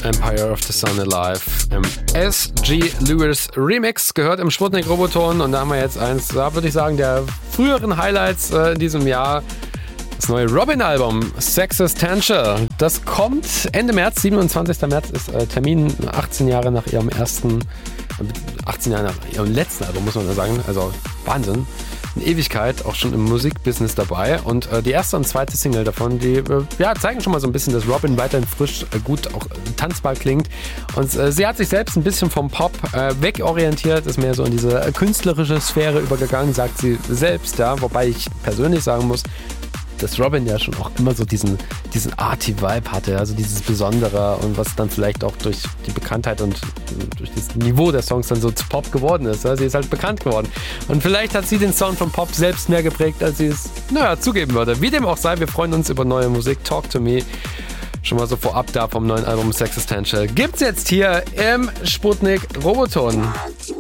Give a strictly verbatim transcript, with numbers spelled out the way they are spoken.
Empire of the Sun Alive im S G Lewis Remix, gehört im Sputnik Roboton. Und da haben wir jetzt eins, da würde ich sagen, der früheren Highlights äh, in diesem Jahr. Das neue Robyn-Album, Sexistential. Das kommt Ende März, siebenundzwanzigsten März ist äh, Termin, achtzehn Jahre nach ihrem ersten, achtzehn Jahre nach ihrem letzten Album, muss man ja sagen. Also Wahnsinn. Eine Ewigkeit, auch schon im Musikbusiness dabei. Und äh, die erste und zweite Single davon, die äh, ja, zeigen schon mal so ein bisschen, dass Robyn weiterhin frisch, äh, gut, auch äh, tanzbar klingt. Und äh, sie hat sich selbst ein bisschen vom Pop äh, wegorientiert, ist mehr so in diese äh, künstlerische Sphäre übergegangen, sagt sie selbst. Ja, wobei ich persönlich sagen muss, dass Robyn ja schon auch immer so diesen, diesen Arty-Vibe hatte, also dieses Besondere und was dann vielleicht auch durch die Bekanntheit und durch das Niveau der Songs dann so zu Pop geworden ist. Ja? Sie ist halt bekannt geworden. Und vielleicht hat sie den Sound von Pop selbst mehr geprägt, als sie es, naja, zugeben würde. Wie dem auch sei, wir freuen uns über neue Musik. Talk to Me. Schon mal so vorab da vom neuen Album Sexistential. Gibt's jetzt hier im Sputnik Roboton.